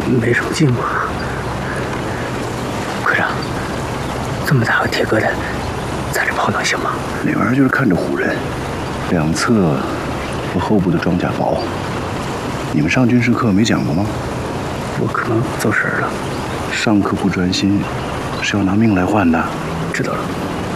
没什么进步。科长，这么大个铁疙瘩，在这跑能行吗？ 那玩意儿就是看着唬人，两侧和后部的装甲薄。你们上军事课没讲过吗？ 我可能走神了。 上课不专心，是要拿命来换的。 知道了。